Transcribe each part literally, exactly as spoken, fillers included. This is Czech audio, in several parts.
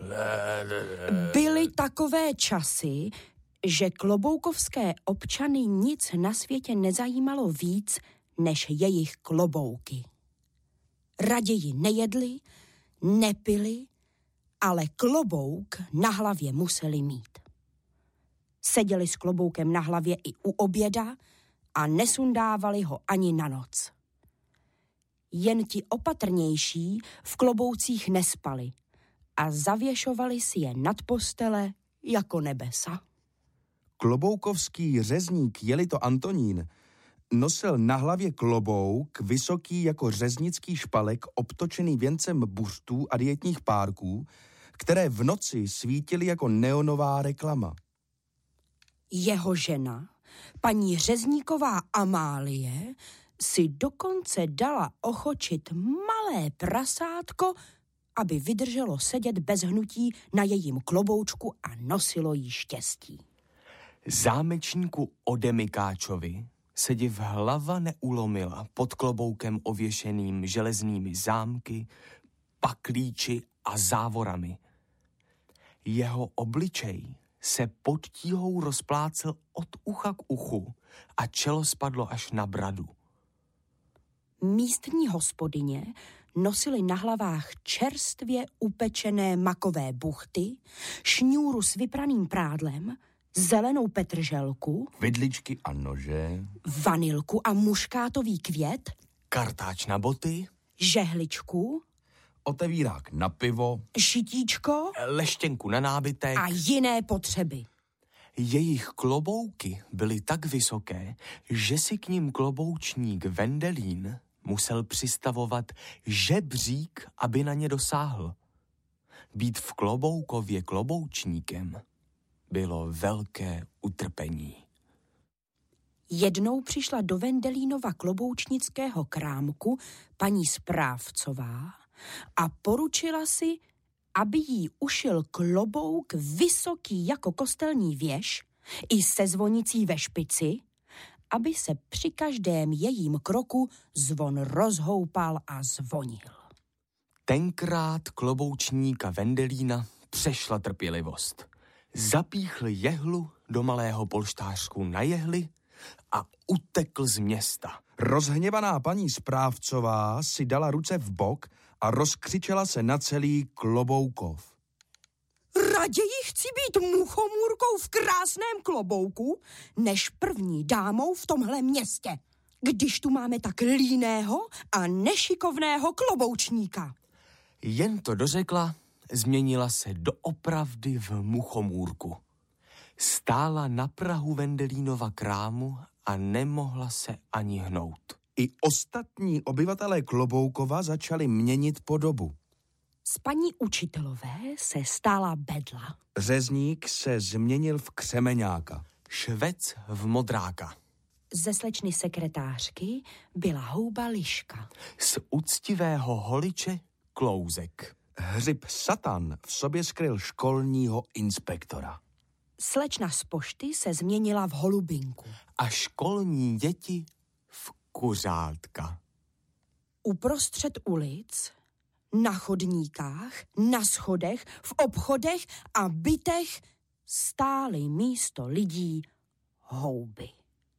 Byly takové časy, že kloboukovské občany nic na světě nezajímalo víc, než jejich klobouky. Raději nejedli, nepili, ale klobouk na hlavě museli mít. Seděli s kloboukem na hlavě i u oběda a nesundávali ho ani na noc. Jen ti opatrnější v kloboucích nespali a zavěšovali si je nad postele jako nebesa. Kloboukovský řezník Jelito Antonín nosil na hlavě klobouk vysoký jako řeznický špalek obtočený věncem buřtů a dietních párků, které v noci svítily jako neonová reklama. Jeho žena, paní řezníková Amálie, si dokonce dala ochočit malé prasátko, aby vydrželo sedět bez hnutí na jejím kloboučku a nosilo jí štěstí. Zámečníku Odemykáčovi se div hlava neulomila pod kloboukem ověšeným železnými zámky, paklíči a závorami. Jeho obličej se pod tíhou rozplácel od ucha k uchu a čelo spadlo až na bradu. Místní hospodyně nosili na hlavách čerstvě upečené makové buchty, šňůru s vypraným prádlem, zelenou petrželku, vidličky a nože, vanilku a muškátový květ, kartáč na boty, žehličku, otevírák na pivo, šitíčko, leštěnku na nábytek a jiné potřeby. Jejich klobouky byly tak vysoké, že si k ním kloboučník Vendelín musel přistavovat žebřík, aby na ně dosáhl. Být v Kloboukově kloboučníkem bylo velké utrpení. Jednou přišla do Vendelínova kloboučnického krámku paní správcová a poručila si, aby jí ušil klobouk vysoký jako kostelní věž i se zvonicí ve špici, aby se při každém jejím kroku zvon rozhoupal a zvonil. Tenkrát kloboučníka Vendelína přešla trpělivost. Zapíchl jehlu do malého polštářku na jehli a utekl z města. Rozhněvaná paní správcová si dala ruce v bok a rozkřičela se na celý Kloboukov. Raději chci být muchomůrkou v krásném klobouku, než první dámou v tomhle městě, když tu máme tak líného a nešikovného kloboučníka. Jen to dořekla, změnila se doopravdy v muchomůrku. Stála na prahu Vendelínova krámu a nemohla se ani hnout. I ostatní obyvatelé Kloboukova začali měnit podobu. Z paní učitelové se stala bedla. Řezník se změnil v křemeňáka. Švec v modráka. Ze slečny sekretářky byla houba Liška. Z úctivého holiče klouzek. Hřib Satan v sobě skryl školního inspektora. Slečna z pošty se změnila v holubinku. A školní děti v kuřátka. Uprostřed ulic, na chodníkách, na schodech, v obchodech a bytech stály místo lidí houby.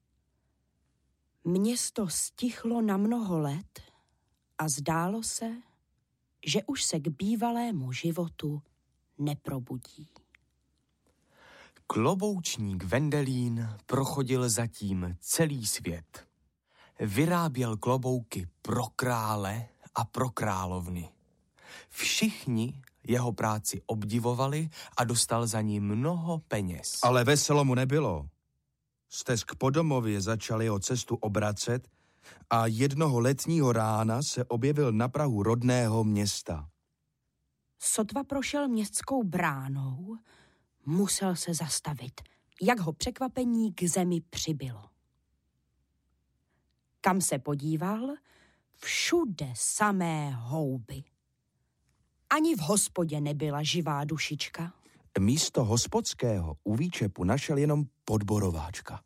Město stichlo na mnoho let a zdálo se, že už se k bývalému životu neprobudí. Kloboučník Vendelín prochodil zatím celý svět. Vyráběl klobouky pro krále a pro královny. Všichni jeho práci obdivovali a dostal za ní mnoho peněz. Ale veselo mu nebylo. Stesk po domově začal jeho cestu obracet a jednoho letního rána se objevil na prahu rodného města. Sotva prošel městskou bránou, musel se zastavit, jak ho překvapení k zemi přibylo. Kam se podíval, všude samé houby. Ani v hospodě nebyla živá dušička. Místo hospodského u výčepu našel jenom podborováčka.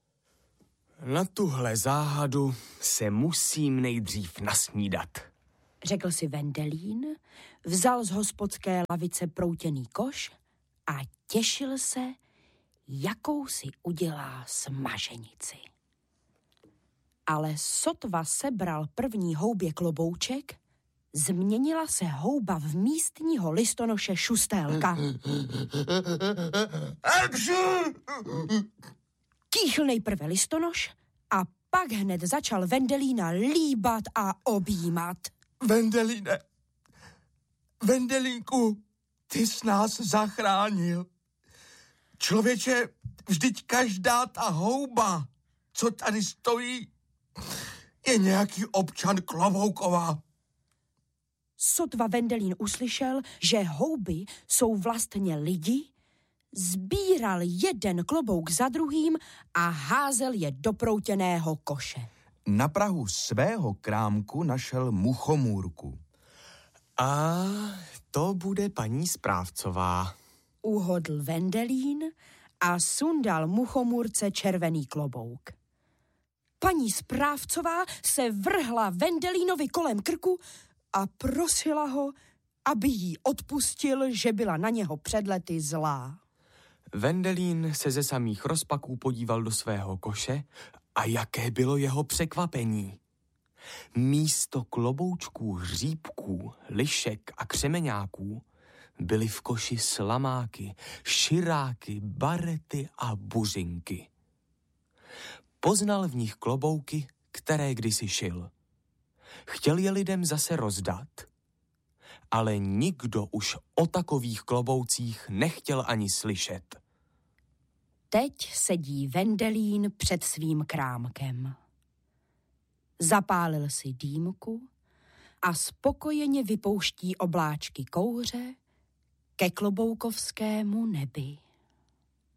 Na tuhle záhadu se musím nejdřív nasnídat, řekl si Vendelín, vzal z hospodské lavice proutěný koš a těšil se, jakou si udělá smaženici. Ale sotva sebral první houbě klobouček, změnila se houba v místního listonoše Šustélka. Kýchl nejprve listonoš a pak hned začal Vendelína líbat a objímat. Vendelíne, Vendelínku, ty jsi nás zachránil. Člověče, vždyť každá ta houba, co tady stojí, je nějaký občan Kloboukova. Sotva Vendelín uslyšel, že houby jsou vlastně lidi, sbíral jeden klobouk za druhým a házel je do proutěného koše. Na prahu svého krámku našel muchomůrku. A to bude paní správcová. Uhodl Vendelín a sundal muchomůrce červený klobouk. Paní správcová se vrhla Vendelínovi kolem krku a prosila ho, aby jí odpustil, že byla na něho před lety zlá. Vendelín se ze samých rozpaků podíval do svého koše a jaké bylo jeho překvapení. Místo kloboučků, hříbků, lišek a křemeňáků byly v koši slamáky, širáky, barety a buřinky. Poznal v nich klobouky, které kdysi šil. Chtěl je lidem zase rozdat, ale nikdo už o takových kloboucích nechtěl ani slyšet. Teď sedí Vendelín před svým krámkem. Zapálil si dýmku a spokojeně vypouští obláčky kouře ke kloboukovskému nebi.